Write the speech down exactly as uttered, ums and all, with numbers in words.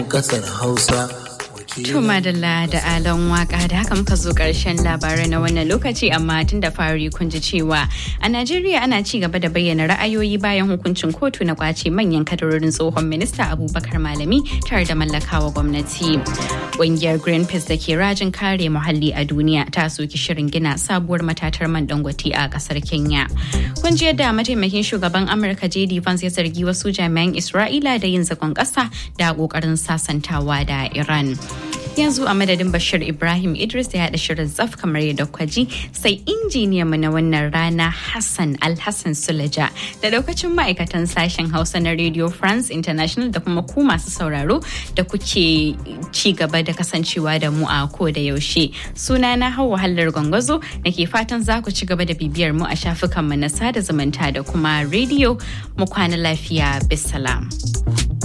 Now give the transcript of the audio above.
Kasar Hausa. To madalla da alon waka da haka muka zo karshen labarai na wannan lokaci, amma tun da fari kun ji cewa a Najeriya ana ci gaba da bayyana ra'ayoyi bayan hukuncin kotu na kwace manyan kadarorin tsohon minista Abubakar Malami tare da mallakawa gwamnati. Ƙungiyar Greenpeace da ke rajin kare muhalli a duniya ta soki shirin gina sabuwar matatar man Dangote a kasar Kenya. Kun ji yadda mataimakin shugaban Amurka J D Vance ya zargi wasu jami'an Isra'ila da yin zagon ƙasa da ƙoƙarin sasantawa da Iran. Yanzu a madadin Bashir Ibrahim Idris da ya haɗa shirin tsaf kamar yadda kwaji, sai injiniya mu na wannan rana Hassan Alhassan Sulaja da daukacin ma'aikatan sashen Hausa na Radio France International da kuma ku masu sauraro da kuke ci gaba da kasancewa da mu a ko da yaushe. Sunana Hauwa Hallar Gwangwazo nake fatan za ku ci gaba da bibiyar mu a shafukan mu na sada zumunta da kuma radio. Mu kwana lafiya, bisalam.